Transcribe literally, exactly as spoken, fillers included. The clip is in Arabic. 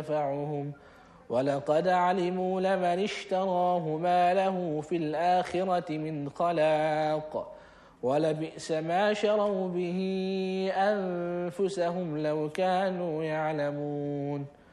ينفعهم ولقد علموا لمن اشتراه ما له في الآخرة من خلاق ولبئس ما شروا به أنفسهم لو كانوا يعلمون